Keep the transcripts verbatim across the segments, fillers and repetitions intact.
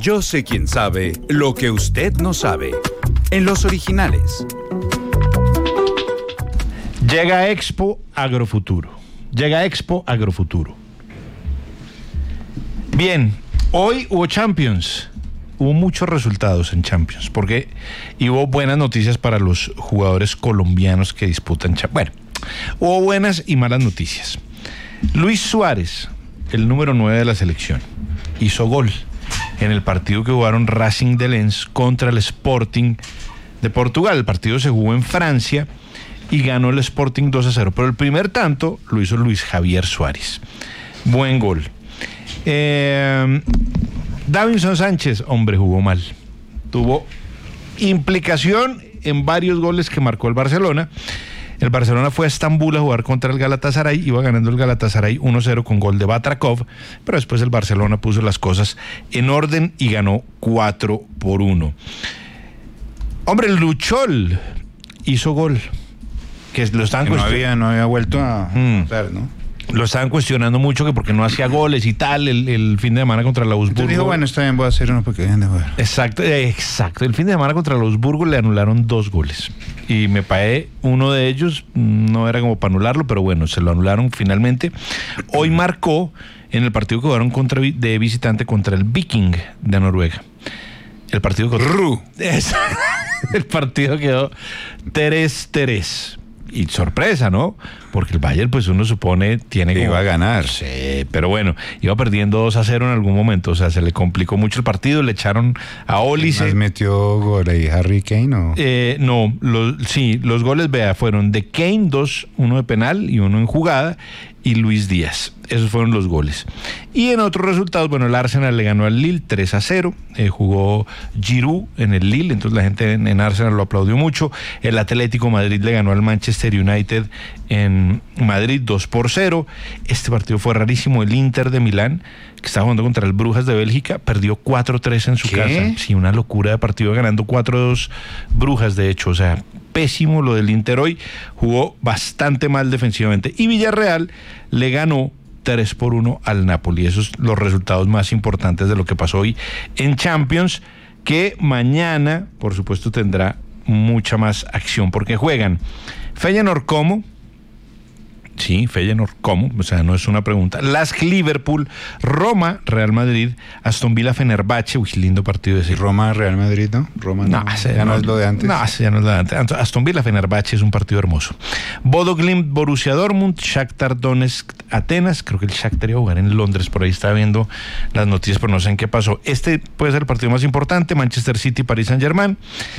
Yo sé quién sabe lo que usted no sabe. En los originales. Llega Expo Agrofuturo. Llega Expo Agrofuturo. Bien, hoy hubo Champions. Hubo muchos resultados en Champions, porque y hubo buenas noticias para los jugadores colombianos que disputan Champions. Bueno, hubo buenas y malas noticias. Luis Suárez, el número nueve de la selección, hizo gol en el partido que jugaron Racing de Lens contra el Sporting de Portugal. El partido se jugó en Francia y ganó el Sporting dos a cero, pero el primer tanto lo hizo Luis Javier Suárez. Buen gol. Eh... Davinson Sánchez, hombre, jugó mal. Tuvo implicación en varios goles que marcó el Barcelona. El Barcelona fue a Estambul a jugar contra el Galatasaray. Iba ganando el Galatasaray uno cero con gol de Batrakov, pero después el Barcelona puso las cosas en orden y ganó cuatro por uno. Hombre, el Luchol hizo gol. Que lo estaban que no, había, no había vuelto a mm. jugar, ¿no? Lo estaban cuestionando mucho que porque no hacía goles y tal el, el fin de semana contra el Augsburgo. Entonces dijo, bueno, está bien, voy a hacer uno porque dejen de jugar. Exacto, exacto. El fin de semana contra el Augsburgo le anularon dos goles. Y me pagué uno de ellos, no era como para anularlo, pero bueno, se lo anularon finalmente. Hoy marcó en el partido que jugaron contra, de visitante contra el Viking de Noruega. El partido quedó... Ru. El partido quedó tres tres. Y sorpresa, ¿no? Porque el Bayern, pues uno supone, tiene que... Iba a ganar. Sí, pero bueno, iba perdiendo dos a cero en algún momento. O sea, se le complicó mucho el partido, le echaron a Olise. ¿Más metió gol ahí Harry Kane o...? Eh, no, los, sí, los goles, vea, fueron de Kane, dos, uno de penal y uno en jugada, y Luis Díaz. Esos fueron los goles. Y en otros resultados, bueno, el Arsenal le ganó al Lille tres a cero, eh, jugó Giroud en el Lille, entonces la gente en, en Arsenal lo aplaudió mucho. El Atlético Madrid le ganó al Manchester United en Madrid dos por cero. Este partido fue rarísimo. El Inter de Milán, que estaba jugando contra el Brujas de Bélgica, perdió cuatro tres en su ¿Qué? casa. Sí, una locura de partido, ganando cuatro dos Brujas, de hecho, o sea, pésimo lo del Inter hoy, jugó bastante mal defensivamente. Y Villarreal le ganó tres por uno al Napoli. Esos son los resultados más importantes de lo que pasó hoy en Champions, que mañana, por supuesto, tendrá mucha más acción, porque juegan Feyenoord Como, sí, Feyenoord Como, o sea, no es una pregunta, Lask Liverpool, Roma, Real Madrid, Aston Villa Fenerbahce, uy, lindo partido ese. ¿Y Roma, Real Madrid, no? Roma no, no, ese, ya no, no es lo de antes. No, ese ya no es lo de antes. Aston Villa Fenerbahce es un partido hermoso. Bodo Glimt, Borussia Dortmund, Shakhtar Donetsk, Atenas, creo que el Shakhtar iba a jugar en Londres, por ahí estaba viendo las noticias, pero no sé en qué pasó. Este puede ser el partido más importante, Manchester City, Paris Saint-Germain,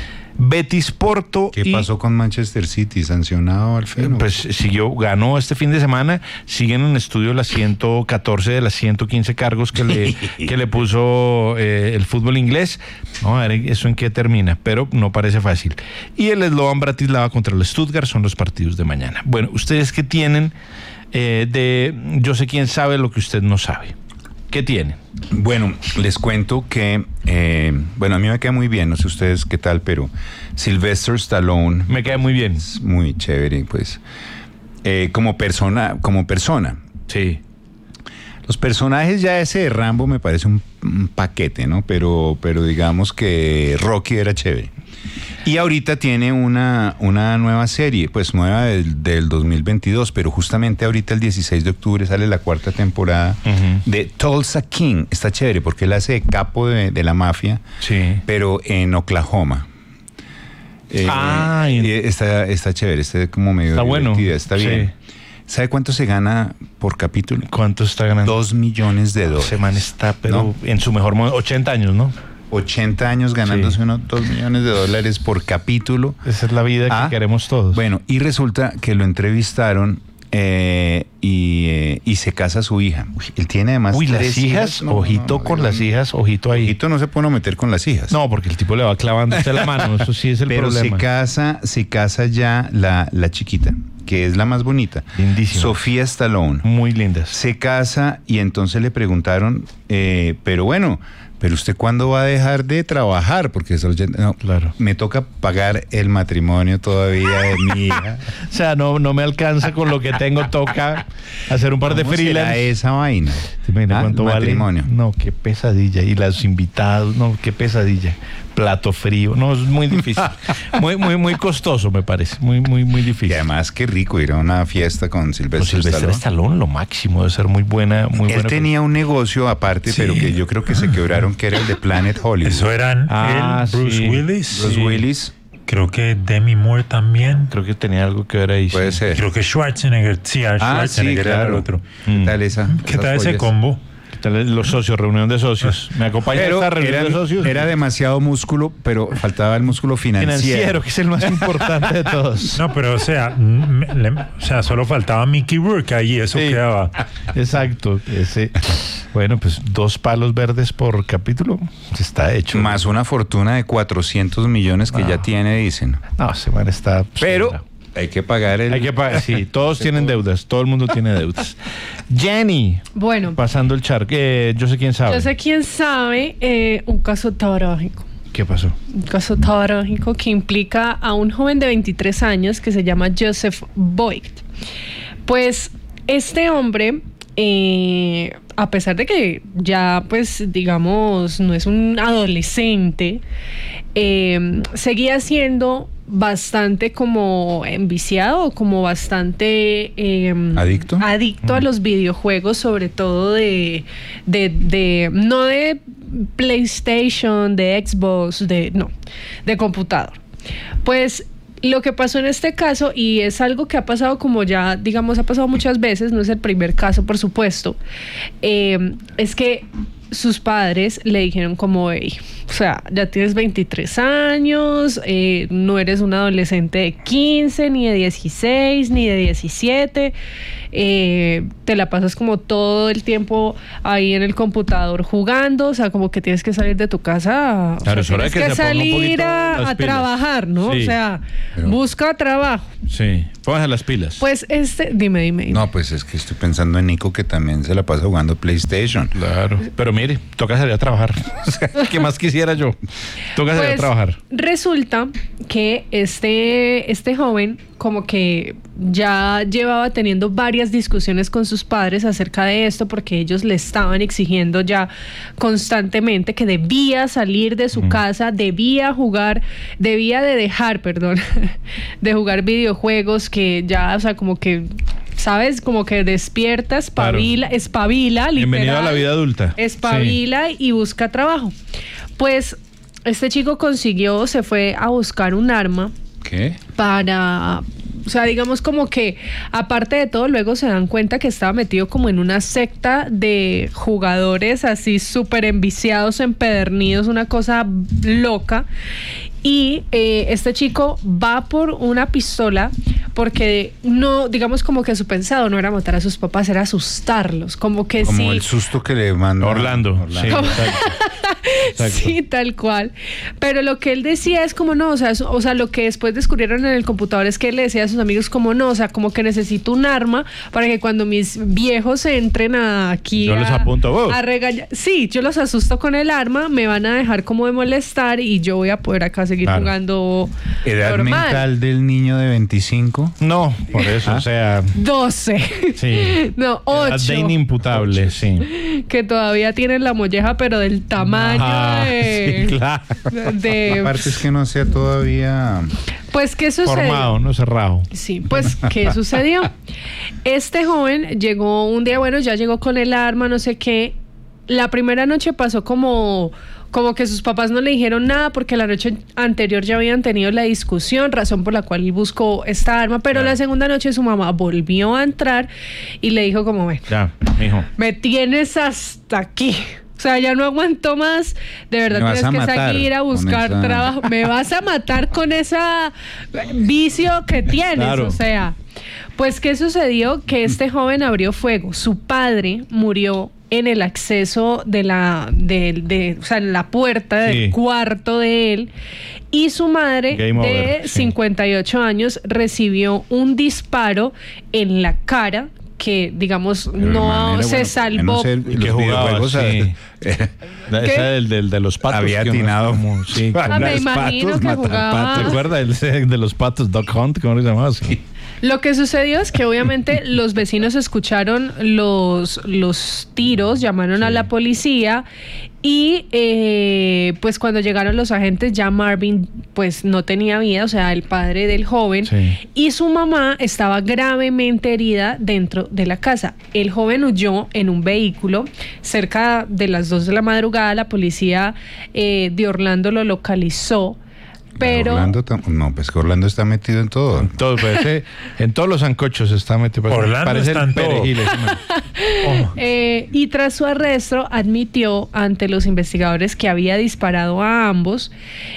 Betis Porto. ¿Qué y, pasó con Manchester City? ¿Sancionado al Feyenoord? Pues siguió, ganó este fin de semana, siguen en estudio las ciento catorce de las ciento quince cargos que le, que le puso eh, el fútbol inglés. Vamos a ver eso en qué termina, pero no parece fácil. Y el Slovan Bratislava contra el Stuttgart son los partidos de mañana. Bueno, ¿ustedes qué tienen eh, de yo sé quién sabe lo que usted no sabe? ¿Qué tienen? Bueno, les cuento que, eh, bueno, a mí me queda muy bien, no sé ustedes qué tal, pero Sylvester Stallone... Me queda muy bien. Es muy chévere, pues, eh, como persona, como persona. Sí. Los personajes, ya ese de Rambo me parece un, un paquete, ¿no? Pero, pero digamos que Rocky era chévere. Y ahorita tiene una, una nueva serie, pues nueva del, del dos mil veintidós, pero justamente ahorita el dieciséis de octubre sale la cuarta temporada uh-huh. de Tulsa King. Está chévere porque él hace de capo de, de la mafia, sí. pero en Oklahoma. Eh, ah, eh, está, está chévere, está como medio está bueno. Está bien. Sí. ¿Sabe cuánto se gana por capítulo? ¿Cuánto está ganando? Dos millones de dólares. Ese man está, pero ¿no? En su mejor momento, ochenta años, ¿no? ochenta años ganándose sí. unos dos millones de dólares por capítulo. Esa es la vida ah, que queremos todos. Bueno, y resulta que lo entrevistaron eh, y, eh, y se casa su hija. Uy, él tiene además Uy, tres las hijas, hijas. No, ojito no, con no, las no. hijas, ojito ahí. Ojito no se puede meter con las hijas. No, porque el tipo le va clavando usted la mano, eso sí es el Pero problema. Pero se casa, se casa ya la, la chiquita, que es la más bonita. Lindísima. Sofía Stallone. Muy lindas. Se casa y entonces le preguntaron eh, pero bueno, pero usted cuándo va a dejar de trabajar, porque eso no, claro. Me toca pagar el matrimonio todavía de mi hija. O sea, no, no me alcanza con lo que tengo, toca hacer un par de ¿Cómo será freelance. esa vaina? ¿Se imagina ¿Ah? cuánto vale? Matrimonio. No, qué pesadilla. Y los invitados, no, qué pesadilla. Plato frío, no, es muy difícil. muy, muy, muy costoso, me parece. Muy, muy, muy difícil. Y además, qué rico ir a una fiesta con Silvestre, Pues Silvestre Stallone. Stallone, lo máximo, debe ser muy buena. Muy Él buena tenía un negocio aparte, Sí. pero que yo creo que se quebraron, que era el de Planet Hollywood. Eso eran Ah, él, Bruce sí. Willis. Bruce sí. Willis, Creo que Demi Moore también. Creo que tenía algo que ver ahí. puede sí. ser. Creo que Schwarzenegger. Sí, a Ah, sí, Schwarzenegger era el claro. otro. ¿Qué tal esa? ¿Qué esas tal ese joyas? combo? Los socios, reunión de socios. ¿Me acompaña a Pero esta reunión era, de socios? era demasiado músculo, pero faltaba el músculo financiero. financiero, que es el más importante de todos. No, pero o sea, m- le- o sea, solo faltaba Mickey Rourke ahí, eso Sí. quedaba. Exacto. Ese. Bueno, pues dos palos verdes por capítulo. Está hecho. Más una fortuna de cuatrocientos millones que Ah. ya tiene, dicen. No, se man está. Pero hay que pagar el... hay que pagar. Sí, todos tienen deudas. Todo el mundo tiene deudas. Jenny, Bueno, pasando el charco. Eh, yo sé quién sabe. yo sé quién sabe eh, un caso trágico. ¿Qué pasó? Un caso trágico que implica a un joven de veintitrés años que se llama Joseph Boyd. Pues este hombre, eh, a pesar de que ya, pues, digamos, no es un adolescente, eh, seguía siendo bastante como enviciado, como bastante eh, ¿Adicto? adicto a los videojuegos, sobre todo de, de, de no de PlayStation, de Xbox, de no, de computador. Pues lo que pasó en este caso, y es algo que ha pasado como ya, digamos, ha pasado muchas veces, no es el primer caso, por supuesto, eh, es que sus padres le dijeron como, hey, o sea, ya tienes veintitrés años, eh, no eres un adolescente de quince, ni de dieciséis, ni de diecisiete, eh, te la pasas como todo el tiempo ahí en el computador jugando, o sea, como que tienes que salir de tu casa, o Claro, sea, es hora de tienes que que se ponga un salir poquito a, las a pilas. trabajar, ¿no? Sí. O sea, Pero- busca trabajo. Sí. Pónganse las pilas. Pues este, dime, dime. dime. No, pues es que estoy pensando en Nico, que también se la pasa jugando PlayStation. Claro. Pero mire, toca salir a trabajar. O sea, ¿qué más quisiera yo? Toca salir a Pues trabajar. resulta que este, este joven como que ya llevaba teniendo varias discusiones con sus padres acerca de esto, porque ellos le estaban exigiendo ya constantemente que debía salir de su casa, debía jugar, debía de dejar, perdón, de jugar videojuegos, que ya, o sea, como que, ¿sabes? Como que despierta, espabila, espabila, literal. Bienvenido a la vida adulta. Espabila y busca trabajo. Pues este chico consiguió, se fue a buscar un arma ¿Qué? para, o sea, digamos como que aparte de todo, luego se dan cuenta que estaba metido como en una secta de jugadores así súper enviciados, empedernidos, una cosa loca. Y eh, este chico va por una pistola porque no, digamos como que su pensado no era matar a sus papás, era asustarlos, como que Como sí. el susto que le manda Orlando. Sí, exacto. Exacto. Sí, tal cual. Pero lo que él decía es como no, o sea, eso- o sea, lo que después descubrieron en el computador es que él le decía a sus amigos como no, o sea, como que necesito un arma para que cuando mis viejos entren a- aquí Yo a, los apunto, ¡oh! a regañar. Sí, yo los asusto con el arma, me van a dejar como de molestar y yo voy a poder acá seguir Claro. jugando edad normal. mental del niño de veinticinco. No, por eso, ¿Ah? o sea, doce. sí. No, Edad ocho. de inimputable, sí. Que todavía tienen la molleja, pero del tamaño Ah, de, sí, claro. de- Aparte es que no sea todavía... Pues, ¿qué sucedió? Formado, no cerrado. Sí, pues, ¿qué sucedió? Este joven llegó un día, bueno, ya llegó con el arma, no sé qué. La primera noche pasó como, como que sus papás no le dijeron nada porque la noche anterior ya habían tenido la discusión, razón por la cual él buscó esta arma, pero la segunda noche su mamá volvió a entrar y le dijo como, bueno, Ya, mijo. me tienes hasta aquí. O sea, ya no aguanto más. De verdad Me vas tienes a que matar salir a con buscar esa- trabajo. Me vas a matar con ese vicio que tienes. Claro. O sea, pues, ¿qué sucedió? Que este joven abrió fuego. Su padre murió en el acceso de la, de, de- o sea, en la puerta del Sí. cuarto de él. Y su madre, Game de over, sí. cincuenta y ocho años, recibió un disparo en la cara que, digamos, Pero el no man era se bueno, salvó. no sé, Y los que jugaba, videojuegos, sí. eh, Esa del, del de los patos. había que uno- atinado. como- sí. Ah, me Los imagino patos, que matar jugaba. ¿Te acuerdas el de los patos? Duck Hunt, ¿cómo se llamaba? Sí. Lo que sucedió es que obviamente los vecinos escucharon los, los tiros, llamaron a la policía y eh, pues cuando llegaron los agentes ya Marvin pues no tenía vida, o sea, el padre del joven, Sí. y su mamá estaba gravemente herida dentro de la casa. El joven huyó en un vehículo cerca de las dos de la madrugada, la policía eh, de Orlando lo localizó. Pero Orlando, tam- no, pues que Orlando está metido en todo. Todo, parece- en todos los sancochos está metido. Parece, Orlando parece está el en todo. perejil, ese man. Oh. Eh, y tras su arresto admitió ante los investigadores que había disparado a ambos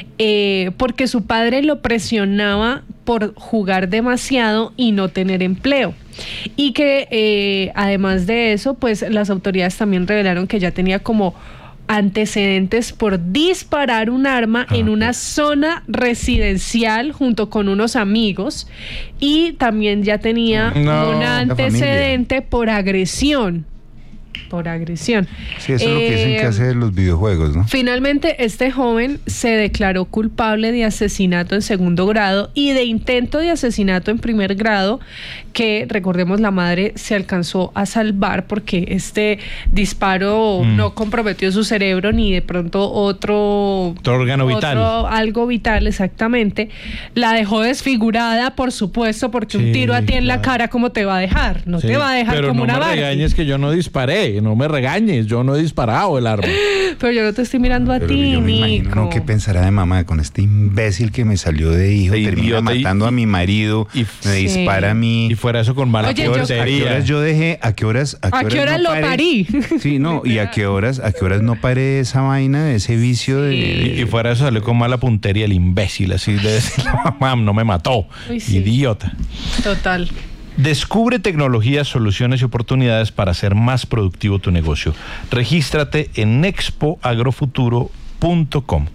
eh, porque su padre lo presionaba por jugar demasiado y no tener empleo. Y que eh, además de eso, pues las autoridades también revelaron que ya tenía como antecedentes por disparar un arma Ah, en ok. una zona residencial junto con unos amigos, y también ya tenía No, un la antecedente por agresión. Por agresión. Sí, eso es lo que dicen Eh, que hace los videojuegos, ¿no? Finalmente, este joven se declaró culpable de asesinato en segundo grado y de intento de asesinato en primer grado, que recordemos la madre se alcanzó a salvar porque este disparo Mm. no comprometió su cerebro ni de pronto otro, Otro órgano vital. otro- algo vital, exactamente. La dejó desfigurada, por supuesto, porque Sí, un tiro a ti en la claro. cara, ¿cómo te va a dejar? No Sí, te va a dejar pero como no una me Barbie. regañes que yo no disparé, no me regañes, yo no he disparado el arma. Pero yo no te estoy mirando a Pero ti, yo me imagino, Nico. ¿no? ¿Qué pensará de mamá con este imbécil que me salió de hijo? De Termina idiota y- matando a mi marido, y- me Sí. dispara a mí. Y fuera eso con mala Oye, ¿A qué yo- horas- ¿A qué puntería. horas yo dejé? ¿A qué horas? ¿A qué horas no lo paré? parí? Sí, no, y a qué horas, a qué horas no paré esa vaina de ese vicio de. Y, y fuera eso salió con mala puntería el imbécil, así de decir, mamá, no me mató. Uy, sí. Idiota. Total. Descubre tecnologías, soluciones y oportunidades para hacer más productivo tu negocio. Regístrate en expo agrofuturo punto com.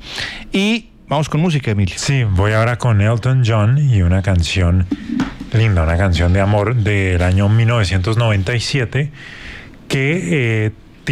Y vamos con música, Emilio. Sí, voy ahora con Elton John y una canción linda, una canción de amor del año mil novecientos noventa y siete que eh,